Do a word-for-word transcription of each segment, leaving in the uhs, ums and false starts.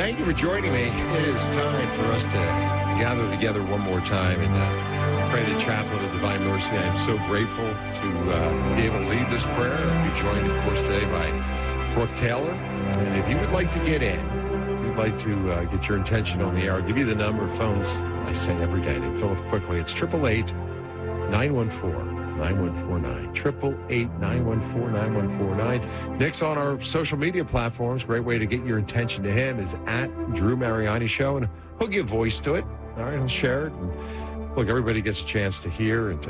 thank you for joining me. It is time for us to gather together one more time and uh, pray the chaplet of divine mercy. I am so grateful to uh, be able to lead this prayer. I'll be joined, of course, today by Brooke Taylor. And if you would like to get in, if you'd like to uh, get your intention on the air, I'll give you the number of phones I say every day. They fill up quickly. It's eight eight eight, nine one four, nine one four nine. eight eight eight, nine one four, nine one four nine. Nick's on our social media platforms. Great way to get your attention to him is at Drew Mariani Show, and he'll give voice to it. All right, he'll share it. And look, everybody gets a chance to hear and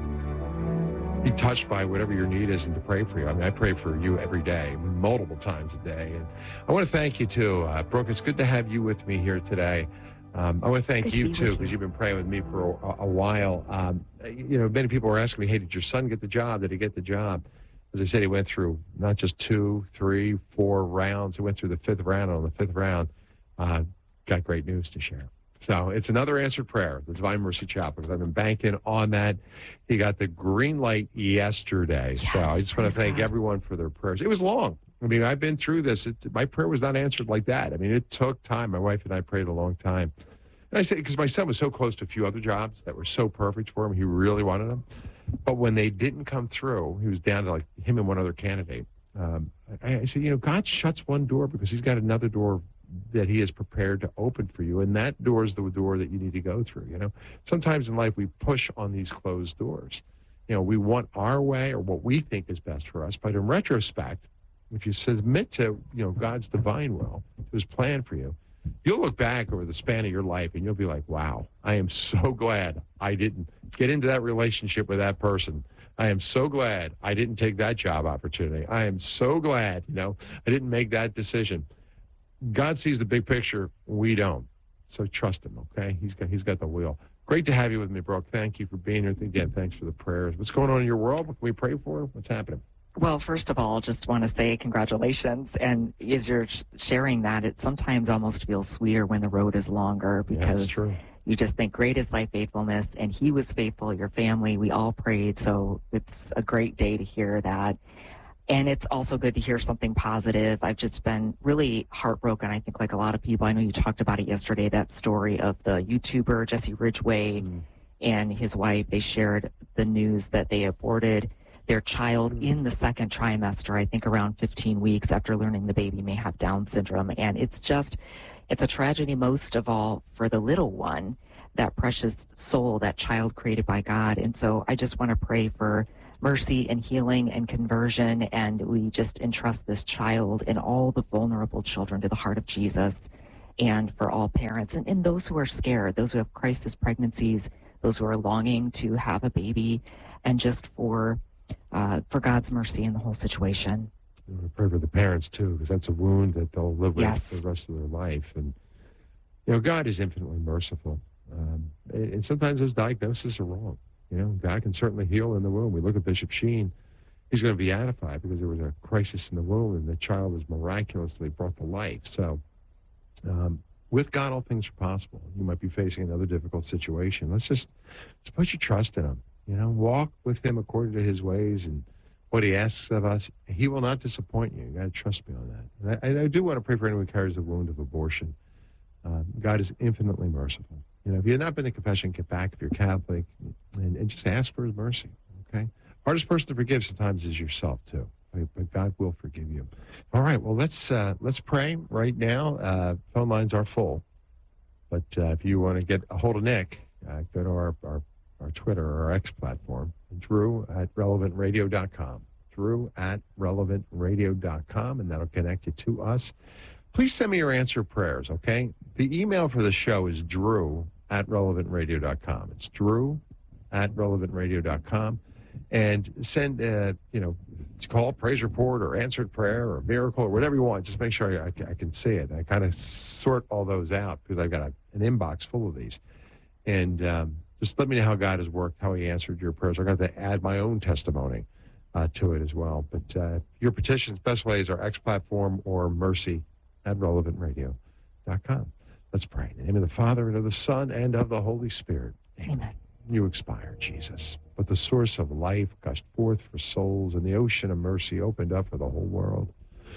to be touched by whatever your need is and to pray for you. I mean, I pray for you every day, multiple times a day. And I want to thank you, too. Uh, Brooke, it's good to have you with me here today. Um, I want to thank Good you, too, because you. you've been praying with me for a, a while. Um, you know, many people were asking me, hey, did your son get the job? Did he get the job? As I said, he went through not just two, three, four rounds. He went through the fifth round. On the fifth round, uh, got great news to share. So it's another answered prayer, the Divine Mercy Chapel, because I've been banking on that. He got the green light yesterday. Yes, so I just want to thank God. everyone for their prayers. It was long. I mean, I've been through this. It, my prayer was not answered like that. I mean, it took time. My wife and I prayed a long time. And I say, because my son was so close to a few other jobs that were so perfect for him. He really wanted them. But when they didn't come through, he was down to like him and one other candidate. Um, I, I said, you know, God shuts one door because he's got another door that he is prepared to open for you. And that door is the door that you need to go through. You know, sometimes in life we push on these closed doors. You know, we want our way or what we think is best for us. But in retrospect, if you submit to, you know, God's divine will, to his plan for you, you'll look back over the span of your life and you'll be like, wow, I am so glad I didn't get into that relationship with that person. I am so glad I didn't take that job opportunity. I am so glad, you know, I didn't make that decision. God sees the big picture. We don't. So trust him, okay? He's got, he's got the wheel. Great to have you with me, Brooke. Thank you for being here. Again, thanks for the prayers. What's going on in your world? What can we pray for? What's happening? Well, first of all, just want to say congratulations. And as you're sh- sharing that, it sometimes almost feels sweeter when the road is longer because yeah, true. you just think, great is thy faithfulness. And he was faithful, your family. We all prayed. So it's a great day to hear that. And it's also good to hear something positive. I've just been really heartbroken, I think, like a lot of people. I know you talked about it yesterday, that story of the YouTuber, Jesse Ridgway, mm. and his wife. They shared the news that they aborted their child in the second trimester, I think around fifteen weeks after learning the baby may have Down syndrome. And it's just, it's a tragedy most of all for the little one, that precious soul, that child created by God. And so I just want to pray for mercy and healing and conversion. And we just entrust this child and all the vulnerable children to the heart of Jesus, and for all parents and, and those who are scared, those who have crisis pregnancies, those who are longing to have a baby, and just for Uh, for God's mercy in the whole situation. We pray for the parents, too, because that's a wound that they'll live with yes. for the rest of their life. And, you know, God is infinitely merciful. Um, and, and sometimes those diagnoses are wrong. You know, God can certainly heal in the womb. We look at Bishop Sheen. He's going to be beatified because there was a crisis in the womb and the child was miraculously brought to life. So um, with God, all things are possible. You might be facing another difficult situation. Let's just let's put your trust in him. You know, walk with him according to his ways and what he asks of us. He will not disappoint you. You got to trust me on that. And I, and I do want to pray for anyone who carries the wound of abortion. Uh, God is infinitely merciful. You know, if you have not been to confession, get back if you're Catholic and, and just ask for his mercy, okay? Hardest person to forgive sometimes is yourself, too. But God will forgive you. All right, well, let's uh, let's pray right now. Uh, phone lines are full. But uh, if you want to get a hold of Nick, uh, go to our, our our Twitter or our X platform, Drew at relevant radio dot com. Drew at relevant radio dot com, and that'll connect you to us. Please send me your answer prayers, okay? The email for the show is drew at relevant radio dot com. It's drew at relevant radio dot com. And send, uh, you know, call, praise report, or answered prayer, or miracle, or whatever you want. Just make sure I, I can see it. I kind of sort all those out because I've got a, an inbox full of these. And um, just let me know how God has worked, how he answered your prayers. I'm going to add my own testimony uh, to it as well. But uh, your petitions, best ways are X platform or mercy at relevant radio dot com. Let's pray. In the name of the Father, and of the Son, and of the Holy Spirit. Amen. Amen. You expired, Jesus, but the source of life gushed forth for souls, and the ocean of mercy opened up for the whole world.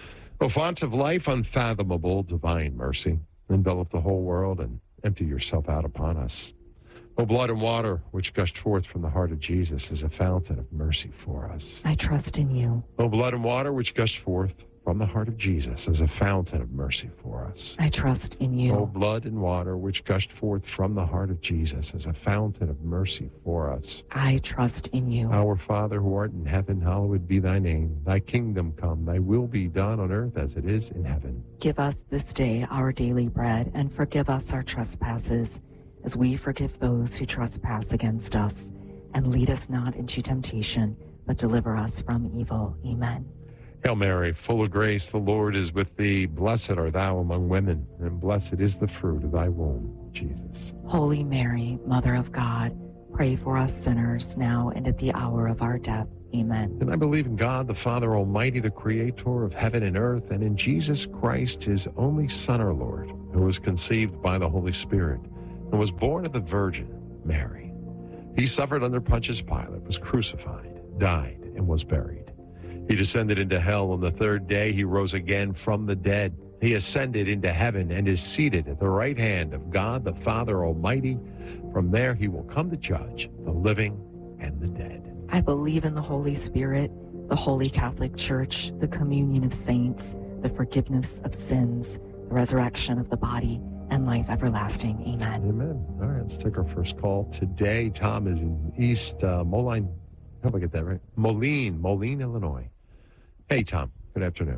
O font of life, unfathomable, divine mercy, envelop the whole world and empty yourself out upon us. O blood and water, which gushed forth from the heart of Jesus as a fountain of mercy for us. I trust in you. O blood and water, which gushed forth from the heart of Jesus as a fountain of mercy for us. I trust in you. O blood and water, which gushed forth from the heart of Jesus as a fountain of mercy for us. I trust in you. Our Father, who art in heaven, hallowed be thy name. Thy kingdom come, thy will be done on earth as it is in heaven. Give us this day our daily bread, and forgive us our trespasses, as we forgive those who trespass against us. And lead us not into temptation, but deliver us from evil. Amen. Hail Mary, full of grace, the Lord is with thee. Blessed art thou among women, and blessed is the fruit of thy womb, Jesus. Holy Mary, Mother of God, pray for us sinners, now and at the hour of our death. Amen. And I believe in God, the Father Almighty, the creator of heaven and earth, and in Jesus Christ, his only Son, our Lord, who was conceived by the Holy Spirit and was born of the Virgin Mary. He suffered under Pontius Pilate, was crucified, died, and was buried. He descended into hell. On the third day, he rose again from the dead. He ascended into heaven and is seated at the right hand of God, the Father Almighty. From there, he will come to judge the living and the dead. I believe in the Holy Spirit, the Holy Catholic Church, the communion of saints, the forgiveness of sins, the resurrection of the body, and life everlasting. Amen. Amen. All right, let's take our first call today. Tom is in East uh, Moline. I hope I get that right. Moline, Moline, Illinois. Hey, Tom. Good afternoon.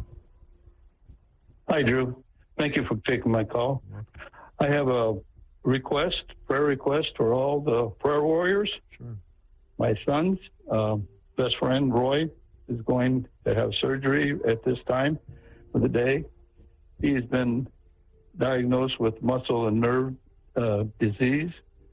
Hi, Drew. Thank you for taking my call. I have a request, prayer request for all the prayer warriors. Sure. My son's uh, best friend, Roy, is going to have surgery at this time of the day. He's been diagnosed with muscle and nerve uh, disease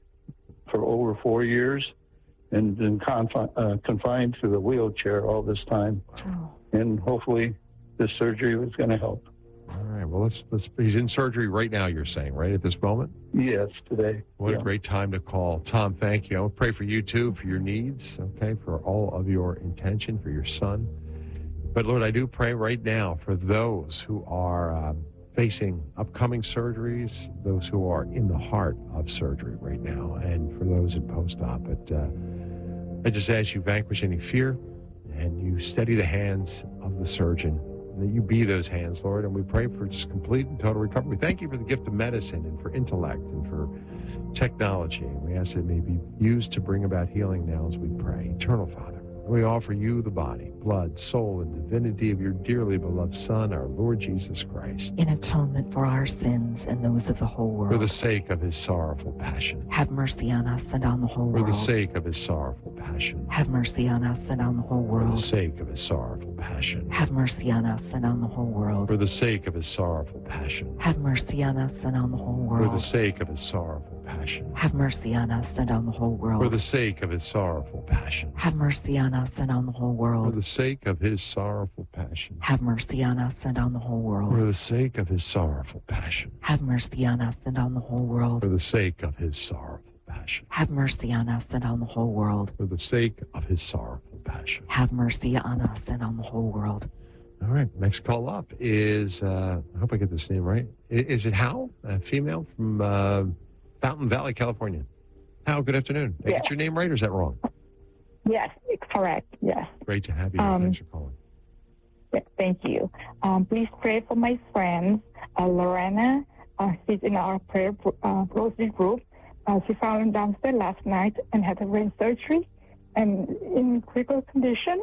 for over four years and been confi- uh, confined to the wheelchair all this time. Oh. And hopefully this surgery is going to help. All right. Well, let's, let's, he's in surgery right now, you're saying, right, at this moment? Yes, today. What yeah. a great time to call. Tom, thank you. I will pray for you, too, for your needs, okay, for all of your intention, for your son. But, Lord, I do pray right now for those who are um, facing upcoming surgeries, those who are in the heart of surgery right now, and for those in post-op. But uh, I just ask you vanquish any fear, and you steady the hands of the surgeon, and that you be those hands, Lord. And we pray for just complete and total recovery. Thank you for the gift of medicine and for intellect and for technology. And we ask that it may be used to bring about healing now as we pray. Eternal Father, we offer you the body, blood, soul, and divinity of your dearly beloved Son, our Lord Jesus Christ, in atonement for our sins and those of the whole world. for the sake of his sorrowful passion. Have mercy on us and on the whole For world. the sake of his sorrowful passion. Have mercy on us and on the whole For the world. sake of his sorrowful passion. Have mercy on us and on the whole world. For the sake of his sorrowful passion. Have mercy on us and on the whole For the world. sake of his sorrowful passion. Have mercy on us and on the whole For world. the sake of his sorrowful passion. Have mercy on us and on the whole For world. the sake of his sorrowful passion. Have mercy on us and on the whole For world. the sake of his sorrowful passion. Have mercy on us and on the whole world. For the sake of his sorrowful passion. Have mercy on us and on the whole world. For the sake of his sorrowful passion. Have mercy on us and on the whole world. All right. Next call up is, uh, I hope I get this name right. I- Is it Hal, a female from uh, Fountain Valley, California? Hal, good afternoon. Did I Yes. get your name right or is that wrong? Yes, it's correct. Yes. Great to have you. Um, Thanks for calling. Yes, thank you. Um, please pray for my friend, uh, Lorena. Uh, she's in our prayer uh, rosary group. Uh, she found downstairs last night and had a brain surgery and in critical condition.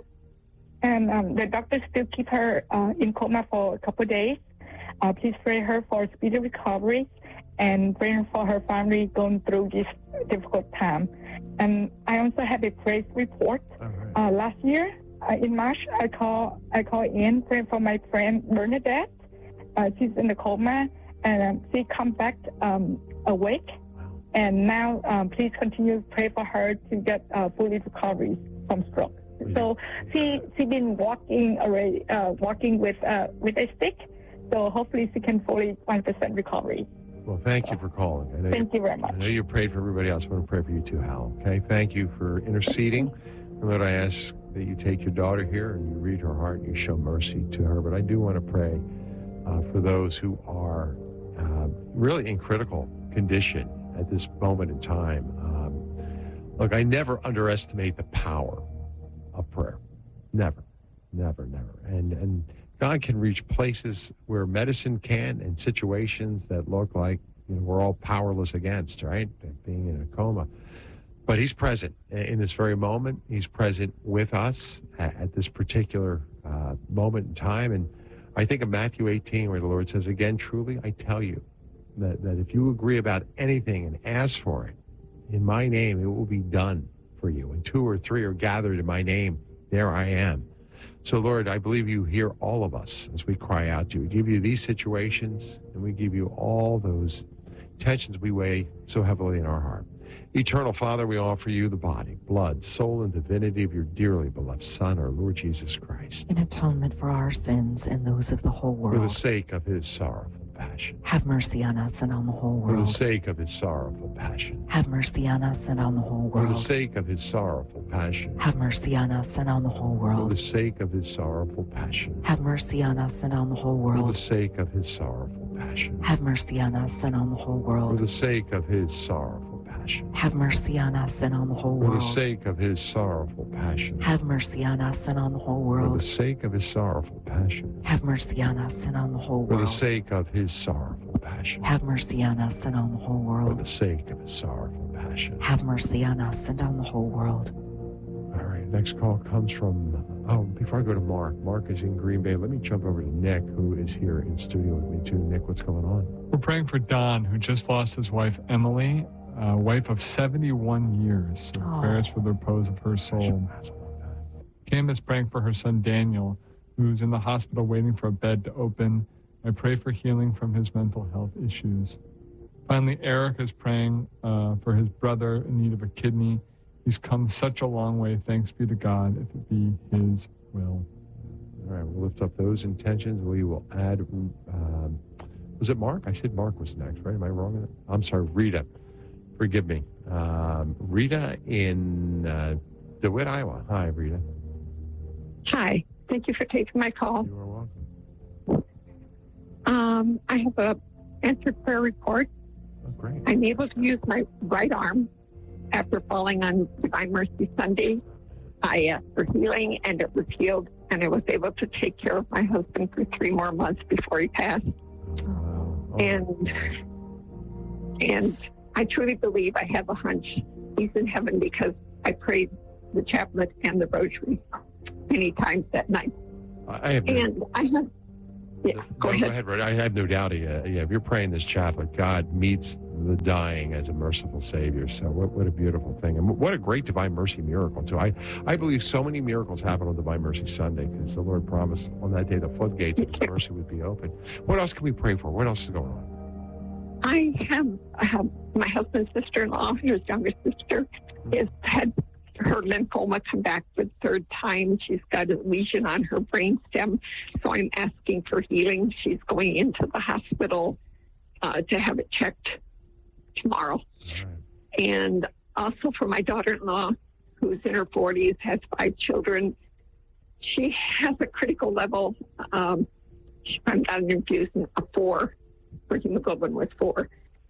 And um, the doctors still keep her uh, in coma for a couple of days. Uh, please pray her for speedy recovery and pray for her family going through this difficult time. And I also have a praise report. All right. Uh, last year, uh, in March, I call I call in praying for my friend Bernadette. Uh, she's in the coma, and um, she come back um, awake. Wow. And now, um, please continue to pray for her to get uh, fully recovery from stroke. Yeah. So she she been walking already, uh, walking with uh, with a stick. So hopefully she can fully one percent recovery. Well, thank you for calling. I know Thank you very much. I know you prayed for everybody else. I want to pray for you too, Hal. Okay? Thank you for interceding. And Lord, I ask that you take your daughter here and you read her heart and you show mercy to her. But I do want to pray uh, for those who are uh, really in critical condition at this moment in time. Um, look, I never underestimate the power of prayer. Never, never, never. And and God can reach places where medicine can, and situations that look like, you know, we're all powerless against, right? Being in a coma. But he's present in this very moment. He's present with us at, at this particular uh, moment in time. And I think of Matthew eighteen, where the Lord says, again, truly, I tell you that, that if you agree about anything and ask for it in my name, it will be done for you. And two or three are gathered in my name, there I am. So, Lord, I believe you hear all of us as we cry out to you. We give you these situations, and we give you all those tensions we weigh so heavily in our heart. Eternal Father, we offer you the body, blood, soul, and divinity of your dearly beloved Son, our Lord Jesus Christ. In atonement for our sins and those of the whole world. For the sake of his sorrowful passion. Have mercy on us and on the whole world. For the sake of his sorrowful passion. Have mercy on us and on the whole world. For the sake of his sorrowful passion. Have mercy on us and on the whole world. For the sake of his sorrowful passion. Have mercy on us and on the whole For the world. sake of his sorrowful passion. Have mercy on us and on the whole For world. the sake of his sorrowful passion. Have mercy on us and on the whole For the world. sake of his sorrowful passion. Have mercy on us and on the whole For the world. sake of his sorrowful passion. Have mercy on us and on the whole For the world. sake of his sorrowful passion. Have mercy on us and on the whole For the world. sake of his sorrowful passion. Have mercy on us and on the whole world. All right, next call comes from, oh, before I go to Mark, Mark is in Green Bay. Let me jump over to Nick, who is here in studio with me too. Nick, what's going on? We're praying for Don, who just lost his wife, Emily, a wife of seventy-one years. So Oh. prayers for the repose of her soul. That's a long time. Kim is praying for her son, Daniel, who's in the hospital waiting for a bed to open. I pray for healing from his mental health issues. Finally, Eric is praying uh, for his brother in need of a kidney. He's come such a long way. Thanks be to God, if it be his will. All right, we'll lift up those intentions. We will add, um, was it Mark? I said Mark was next, right? Am I wrong in that? I'm sorry, Rita. Forgive me. Um, Rita in uh, DeWitt, Iowa. Hi, Rita. Hi. Thank you for taking my call. You are welcome. Um, I have a answered prayer report. Oh, great. I'm able to use my right arm after falling on Divine Mercy Sunday. I asked for healing, and it was healed, and I was able to take care of my husband for three more months before he passed. Oh, wow. Oh, And and I truly believe, I have a hunch, he's in heaven because I prayed the chaplet and the rosary many times that night. I have no, And I have, yeah, no, go ahead. Go ahead, Rita. I have no doubt. Uh, yeah, if you're praying this chaplet, God meets the dying as a merciful Savior. So what, what a beautiful thing. And what a great Divine Mercy miracle, too. I, I believe so many miracles happen on Divine Mercy Sunday because the Lord promised on that day the floodgates of His mercy would be open. What else can we pray for? What else is going on? I have, I have my husband's sister-in-law, his younger sister, has had her lymphoma come back for the third time. She's got a lesion on her brainstem, so I'm asking for healing. She's going into the hospital uh, to have it checked tomorrow. All right. And also for my daughter-in-law, who's in her forties, has five children. She has a critical level. Um, she found out an infusion of four. Her hemoglobin was four.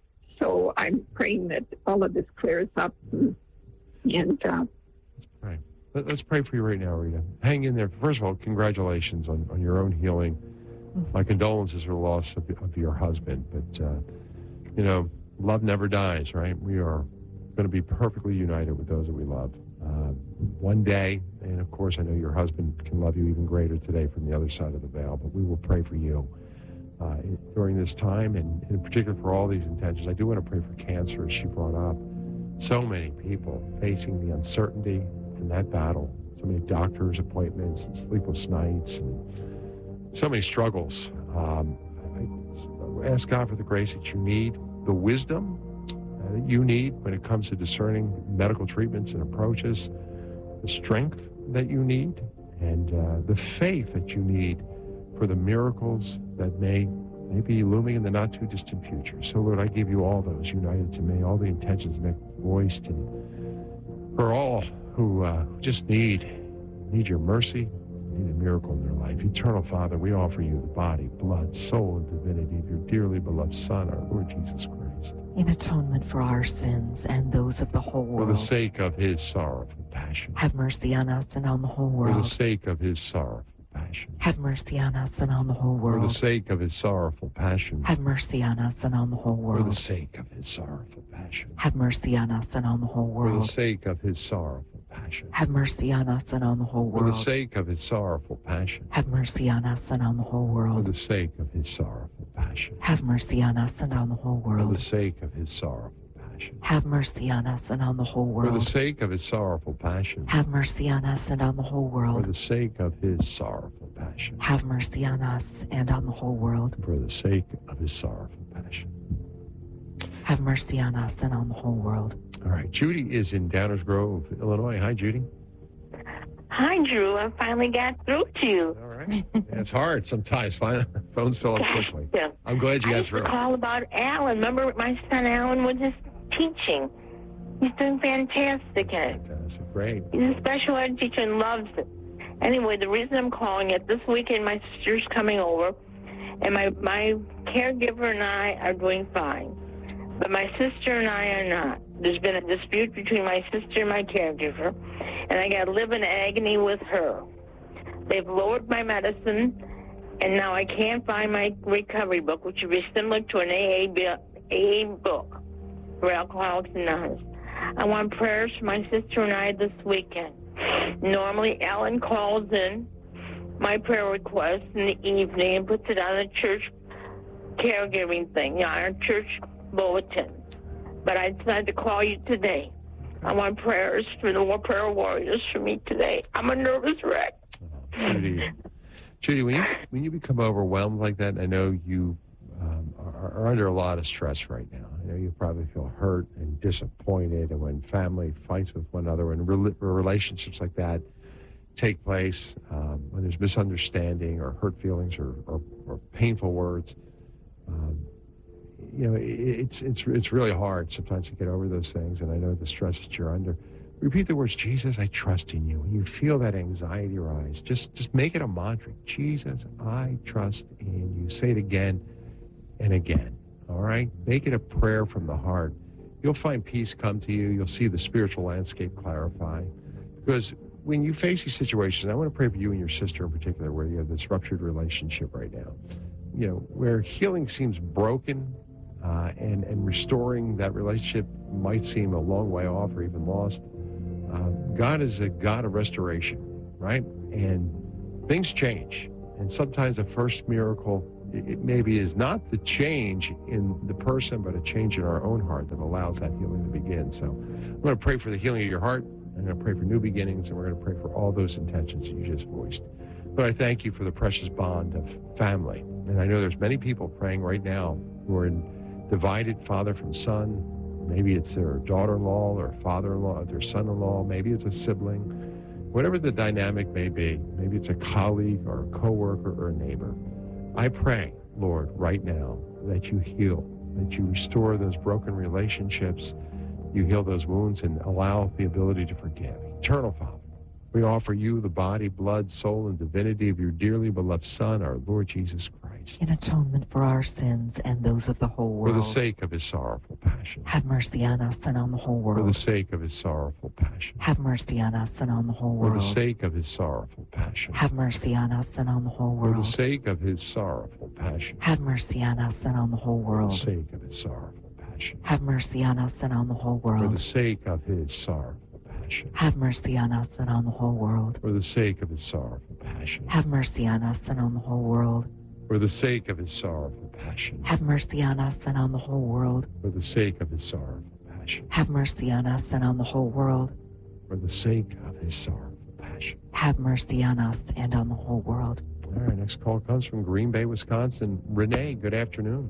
So I'm praying that all of this clears up. And, and uh, Let's pray. Let, let's pray for you right now, Rita. Hang in there. First of all, congratulations on, on your own healing. My condolences for the loss of, of your husband. But, uh, you know, love never dies, right? We are going to be perfectly united with those that we love. Uh, one day, and of course, I know your husband can love you even greater today from the other side of the veil, but we will pray for you uh, during this time, and in particular for all these intentions. I do want to pray for cancer, as she brought up. So many people facing the uncertainty in that battle, so many doctor's appointments and sleepless nights, and so many struggles. Um, I, I ask God for the grace that you need, the wisdom uh, that you need when it comes to discerning medical treatments and approaches, the strength that you need, and uh, the faith that you need for the miracles that may, may be looming in the not too distant future. So, Lord, I give you all those united to me, all the intentions Nick voiced, and for all who uh, just need need your mercy, need a miracle in their life. Eternal Father, we offer you the body, blood, soul, and divinity of your dearly beloved Son, our Lord Jesus Christ. In atonement for our sins and those of the whole world. For the sake of his sorrowful passion. Have mercy on us and on the whole world. For the sake of his sorrowful passion. Have mercy on us and on the whole world. For the sake of his sorrowful passion. Have mercy on us and on the whole world. For the sake of his sorrowful passion. Have mercy on us and on the whole world. For the sake of his sorrowful passion. Have mercy on us and on the whole For world. the sake of his sorrowful passion. Have mercy on us and on the whole For world. the sake of his sorrowful passion. Have mercy on us and on the whole For the world. sake of his sorrowful passion. Have mercy on us and on the whole For the world. sake of his sorrowful passion. Have mercy on us and on the whole For world. the sake of his sorrowful passion. Have mercy on us and on the whole world. For the sake of his sorrowful passion. Have mercy on us and on the whole world. All right. Judy is in Downers Grove, Illinois. Hi, Judy. Hi, Drew. I finally got through to you. All right. Yeah, it's hard sometimes. Finally, phones fill up quickly. Yeah. I'm glad you I got used through. to call about Alan. Remember my son Alan with his teaching? He's doing fantastic. That's fantastic. Great. He's a special ed teacher and loves it. Anyway, the reason I'm calling it, this weekend my sister's coming over, and my, my caregiver and I are doing fine. But my sister and I are not. There's been a dispute between my sister and my caregiver, and I got to live in agony with her. They've lowered my medicine, and now I can't find my recovery book, which would be similar to an A A, bi- A A book for Alcoholics Anonymous. I want prayers for my sister and I this weekend. Normally, Ellen calls in my prayer request in the evening and puts it on the church caregiving thing, on our church bulletin. But I decided to call you today. I want prayers for the more prayer warriors for me today. I'm a nervous wreck. Judy, Judy, when you when you become overwhelmed like that, I know you um, are, are under a lot of stress right now. I know you probably feel hurt and disappointed, and when family fights with one another, and re- relationships like that take place, um, when there's misunderstanding or hurt feelings or, or, or painful words, um, you know, it, it's it's it's really hard sometimes to get over those things. And I know the stress that you're under. Repeat the words, Jesus, I trust in you. When you feel that anxiety rise, just, just make it a mantra. Jesus, I trust in you. Say it again and again, all right? Make it a prayer from the heart. You'll find peace come to you. You'll see the spiritual landscape clarify. Because when you face these situations, I want to pray for you and your sister in particular, where you have this ruptured relationship right now, you know, where healing seems broken uh, and, and restoring that relationship might seem a long way off or even lost. Um, God is a God of restoration, right? And things change. And sometimes the first miracle, it, it maybe is not the change in the person, but a change in our own heart that allows that healing to begin. So I'm going to pray for the healing of your heart. I'm going to pray for new beginnings, and we're going to pray for all those intentions you just voiced. But I thank you for the precious bond of family. And I know there's many people praying right now who are in divided father from son. Maybe it's their daughter-in-law or father-in-law, their son-in-law. Maybe it's a sibling. Whatever the dynamic may be, maybe it's a colleague or a coworker or a neighbor. I pray, Lord, right now that you heal, that you restore those broken relationships, you heal those wounds and allow the ability to forgive. Eternal Father, we offer you the body, blood, soul, and divinity of your dearly beloved Son, our Lord Jesus Christ. In atonement for our sins and those of the whole For world. the sake of his sorrowful passion. Have mercy on us and on the whole For the world. sake of his sorrowful passion. Have mercy on us and on the whole For the world. sake of his sorrowful passion. Have mercy on us and on the whole For the world. sake of his sorrowful passion. Have mercy on us and on the whole For the world. sake of his sorrowful passion. Have mercy on us and on the whole For the world. sake of his sorrowful passion. Have mercy on us and on the whole world. For the sake of his sorrowful passion. Have mercy on us and on the whole world. For the sake of his sorrowful passion. Have mercy on us and on the whole world. For the sake of his sorrowful passion. Have mercy on us and on the whole world. For the sake of his sorrowful passion. Have mercy on us and on the whole world. All right, next call comes from Green Bay, Wisconsin. Renee, good afternoon.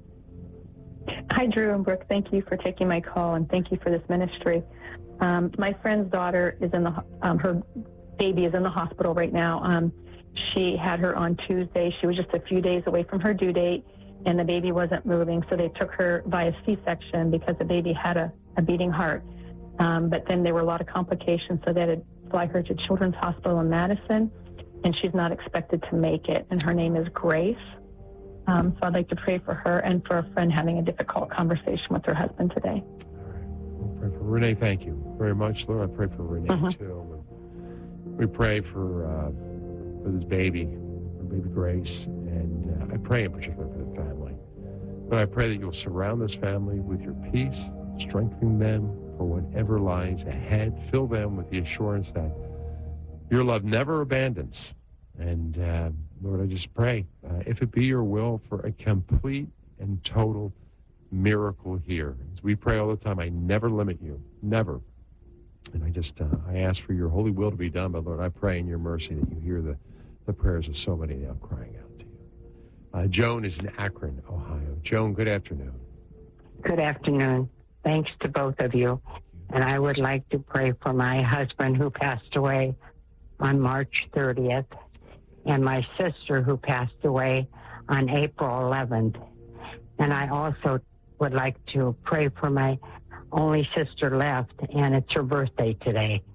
Hi, Drew and Brooke. Thank you for taking my call, and thank you for this ministry. Um, my friend's daughter is in the, um, her baby is in the hospital right now. Um, she had her on Tuesday. She was just a few days away from her due date, and the baby wasn't moving, so they took her via C-section because the baby had a, a beating heart. Um, but then there were a lot of complications, so they had to fly her to Children's Hospital in Madison. and she's not expected to make it, and her name is Grace. Um, so I'd like to pray for her and for a friend having a difficult conversation with her husband today. All right. We'll pray for Renee. Thank you very much, Lord. I pray for Renee, mm-hmm. too. And we pray for, uh, for this baby, for baby Grace, and uh, I pray in particular for the family. But I pray that you'll surround this family with your peace, strengthen them for whatever lies ahead. Fill them with the assurance that your love never abandons. And, uh, Lord, I just pray, uh, if it be your will, for a complete and total miracle here. As we pray all the time, I never limit you, never. And I just, uh, I ask for your holy will to be done. But, Lord, I pray in your mercy that you hear the, the prayers of so many now crying out to you. Uh, Joan is in Akron, Ohio. Joan, good afternoon. Good afternoon. Thanks to both of you. And I would like to pray for my husband who passed away on March thirtieth, and my sister who passed away on April eleventh. And I also would like to pray for my only sister left, and it's her birthday today.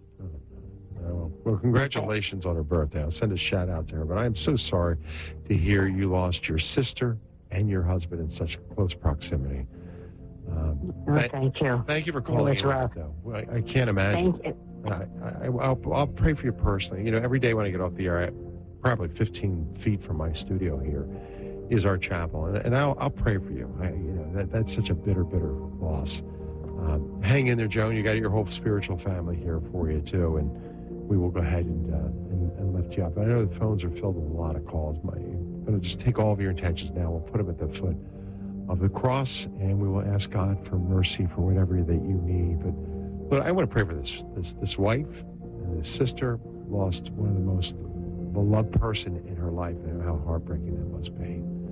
Oh, well, congratulations on her birthday. I'll send a shout out to her, but I'm so sorry to hear you lost your sister and your husband in such close proximity. Um, oh, th- thank you. Thank you for calling. It was rough. Though. I, I can't imagine. Thank you. I, I, I'll, I'll pray for you personally. You know, every day when I get off the air, I, probably fifteen feet from my studio here is our chapel, and, and I'll, I'll pray for you. I, you know, that, that's such a bitter, bitter loss. Um, hang in there, Joan. You got your whole spiritual family here for you too, and we will go ahead and, uh, and, and lift you up. I know the phones are filled with a lot of calls. My, I'm going to just take all of your intentions now. We'll put them at the foot of the cross, and we will ask God for mercy for whatever that you need. But, but I want to pray for this this this wife and this sister lost one of the most beloved person in her life. I know how heartbreaking that must be.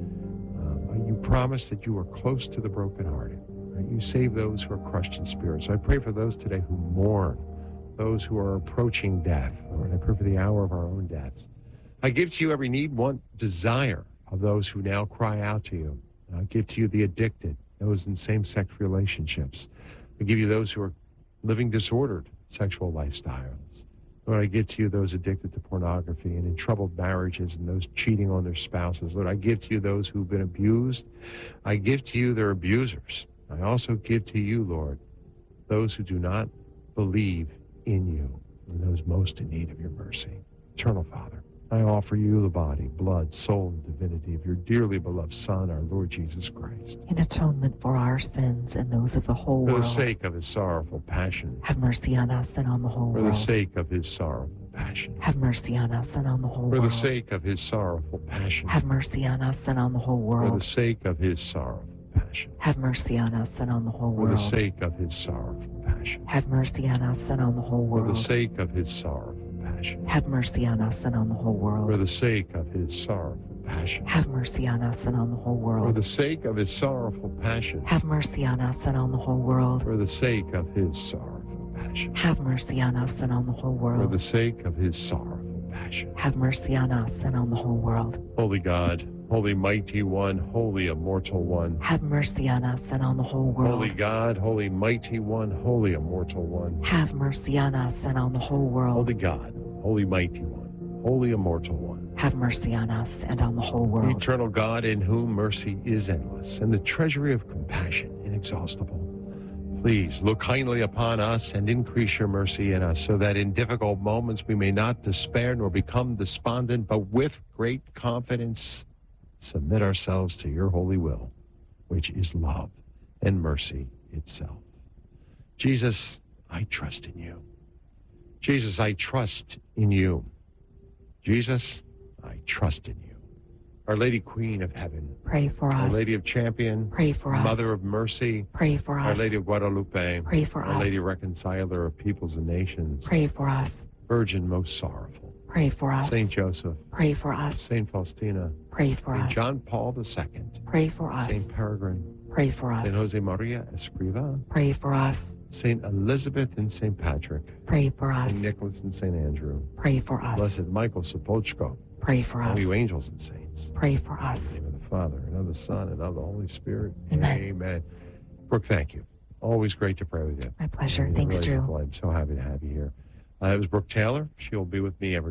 Um, you promised that you were close to the brokenhearted. Right? You save those who are crushed in spirit. So I pray for those today who mourn, those who are approaching death. Lord, I pray for the hour of our own deaths. I give to you every need, want, desire of those who now cry out to you. I give to you the addicted, those in same-sex relationships. I give you those who are living disordered sexual lifestyles. Lord, I give to you those addicted to pornography and in troubled marriages and those cheating on their spouses. Lord, I give to you those who've been abused. I give to you their abusers. I also give to you, Lord, those who do not believe in you and those most in need of your mercy. Eternal Father, I offer you the body, blood, soul, and divinity of your dearly beloved Son, our Lord Jesus Christ. In atonement for our sins and those of the whole For world. the sake of his sorrowful passion. Have mercy on us and on the whole For world. the sake of his sorrowful passion. Have mercy on us and on the whole For world. the sake of his sorrowful passion. Have mercy on us and on the whole For the world. sake of his sorrowful passion. Have mercy on us and on the whole For world. the sake of his sorrowful passion. Have mercy on us and on the whole For world. the sake of his sorrowful passion. Have mercy on us and on the whole world. For the sake of his sorrowful passion. Have mercy on us and on the whole world. For the sake of his sorrowful passion. Have mercy on us and on the whole world. For the sake of his sorrowful passion. Have mercy on us and on the whole For world. the sake of his sorrowful passion. Have mercy on us and on the whole world. Holy God, holy mighty one, holy immortal one. Have mercy on us and on the whole world. Holy God, holy mighty one, holy immortal one. Have mercy on us and on the whole world. Holy God, holy mighty one, holy immortal one. Have mercy on us and on the whole world. Eternal God, in whom mercy is endless and the treasury of compassion inexhaustible. Please look kindly upon us and increase your mercy in us, so that in difficult moments we may not despair nor become despondent, but with great confidence submit ourselves to your holy will, which is love and mercy itself. Jesus, I trust in you. Jesus, I trust in you. Jesus, I trust in you. Our Lady Queen of Heaven. Pray for us. Our Lady of Champion. Pray for us. Mother of Mercy. Pray for us. Our Lady of Guadalupe. Pray for Our us. Lady Reconciler of Peoples and Nations. Pray for us. Virgin most sorrowful. Pray for us. Saint Joseph. Pray for us. Saint Faustina. Pray for Saint us. John Paul the Second. Pray for us. Saint Peregrine. Pray for us. Saint Jose Maria Escriva. Pray for us. Saint Elizabeth and Saint Patrick. Pray for us. Saint Nicholas and Saint Andrew. Pray for us. Blessed Michael Sapochko. Pray for us. All you angels and saints. Pray for us. In the name of the Father, and of the Son, and of the Holy Spirit. Amen. Amen. Brooke, thank you. Always great to pray with you. My pleasure. And Thanks, really, Drew. I'm so happy to have you here. Uh, it was Brooke Taylor. She'll be with me every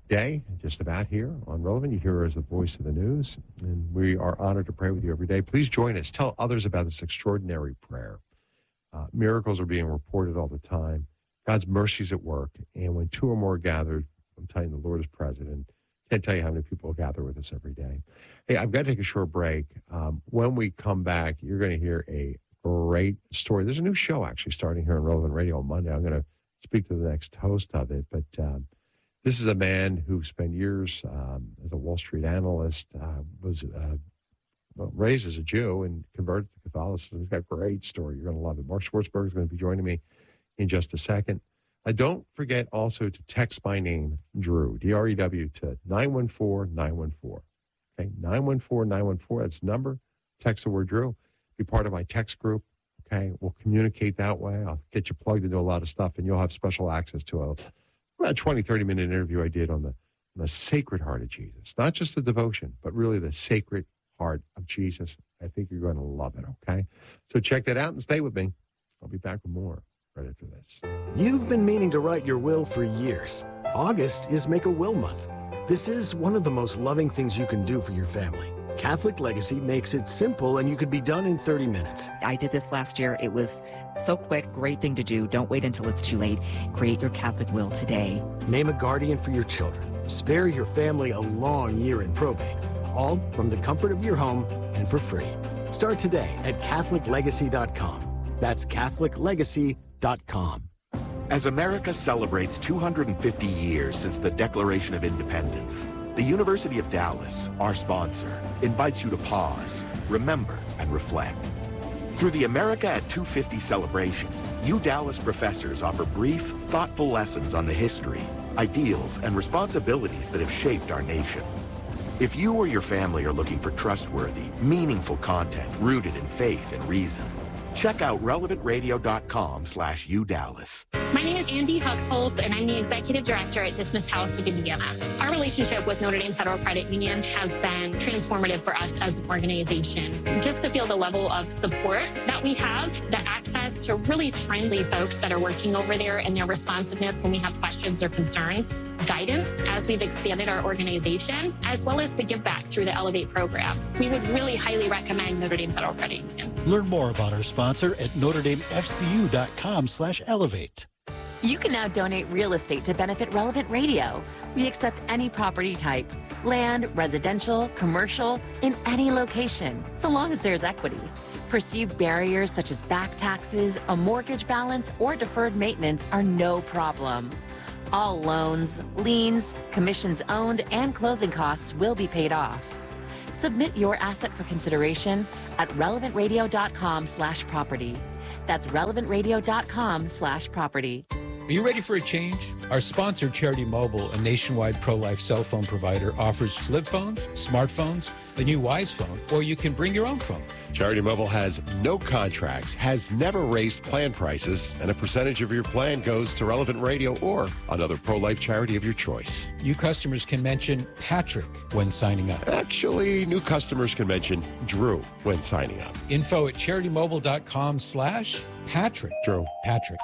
day, just about here on Relevant. You hear her as the voice of the news, and we are honored to pray with you every day. Please join us. Tell others about this extraordinary prayer. Uh, miracles are being reported all the time. God's mercy's at work, and when two or more gathered, I'm telling you, the Lord is present, and can't tell you how many people gather with us every day. Hey, I've got to take a short break. Um, when we come back, you're going to hear a great story. There's a new show actually starting here on Relevant Radio on Monday. I'm going to speak to the next host of it, but um, this is a man who spent years um, as a Wall Street analyst, uh, was uh, well, raised as a Jew and converted to Catholicism. He's got a great story. You're going to love it. Mark Schwartzberg is going to be joining me in just a second. Uh, don't forget also to text my name, Drew, D R E W, to nine one four nine one four. Okay, nine one four nine one four. That's the number. Text the word Drew. Be part of my text group. Okay, we'll communicate that way. I'll get you plugged into a lot of stuff, and you'll have special access to a about twenty, thirty minute interview I did on the, on the Sacred Heart of Jesus. Not just the devotion, but really the Sacred Heart of Jesus. I think you're going to love it, okay? So check that out and stay with me. I'll be back with more right after this. You've been meaning to write your will for years. August is Make a Will Month. This is one of the most loving things you can do for your family. Catholic Legacy makes it simple, and you could be done in thirty minutes. I did this last year. It was so quick, great thing to do. Don't wait until it's too late. Create your Catholic will today. Name a guardian for your children. Spare your family a long year in probate. All from the comfort of your home and for free. Start today at Catholic Legacy dot com. That's Catholic Legacy dot com. As America celebrates two hundred fifty years since the Declaration of Independence, the University of Dallas, our sponsor, invites you to pause, remember, and reflect. Through the America at two fifty celebration, U Dallas professors offer brief, thoughtful lessons on the history, ideals, and responsibilities that have shaped our nation. If you or your family are looking for trustworthy, meaningful content rooted in faith and reason, check out relevant radio dot com slash U Dallas. My name is Andy Huxholt, and I'm the Executive Director at Dismissed House of Indiana. Our relationship with Notre Dame Federal Credit Union has been transformative for us as an organization. Just to feel the level of support that we have, the access to really friendly folks that are working over there and their responsiveness when we have questions or concerns, guidance as we've expanded our organization, as well as the give back through the Elevate program. We would really highly recommend Notre Dame Federal Credit Union. Learn more about our sponsor at Notre Dame F C U dot com slash elevate. You can now donate real estate to benefit Relevant Radio. We accept any property type, land, residential, commercial, in any location, so long as there's equity. Perceived barriers such as back taxes, a mortgage balance, or deferred maintenance are no problem. All loans, liens, commissions owned, and closing costs will be paid off. Submit your asset for consideration at relevant radio dot com slash property. That's relevant radio dot com slash property. Are you ready for a change? Our sponsor, Charity Mobile, a nationwide pro-life cell phone provider, offers flip phones, smartphones, the new Wise phone, or you can bring your own phone. Charity Mobile has no contracts, has never raised plan prices, and a percentage of your plan goes to Relevant Radio or another pro-life charity of your choice. New customers can mention Patrick when signing up. Actually, new customers can mention Drew when signing up. Info at charity mobile dot com slash Patrick. Drew. Patrick.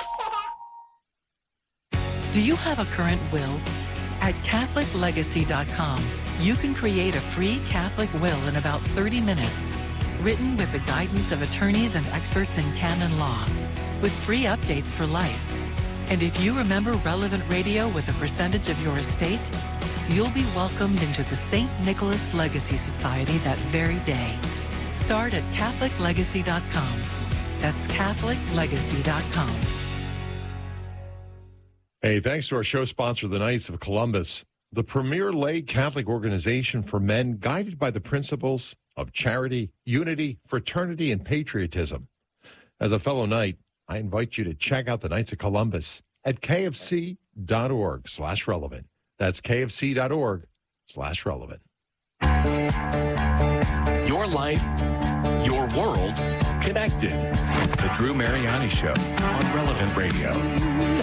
Do you have a current will? At Catholic Legacy dot com, you can create a free Catholic will in about thirty minutes, written with the guidance of attorneys and experts in canon law, with free updates for life. And if you remember Relevant Radio with a percentage of your estate, you'll be welcomed into the Saint Nicholas Legacy Society that very day. Start at Catholic Legacy dot com. That's Catholic Legacy dot com. Hey, thanks to our show sponsor, the Knights of Columbus, the premier lay Catholic organization for men guided by the principles of charity, unity, fraternity, and patriotism. As a fellow Knight, I invite you to check out the Knights of Columbus at K F C dot org slash relevant. That's K F C dot org slash relevant. Your life, your world, connected. The Drew Mariani Show on Relevant Radio.